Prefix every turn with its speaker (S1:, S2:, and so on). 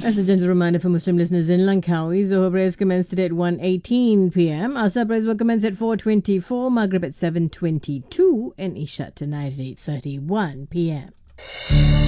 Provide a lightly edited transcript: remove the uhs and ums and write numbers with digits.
S1: As a gentle reminder for Muslim listeners in Langkawi, Zohar prayers commenced today at 1:18 p.m. Asar prayers will commence at 4:24, Maghrib at 7:22, and Isha tonight at 8:31 p.m.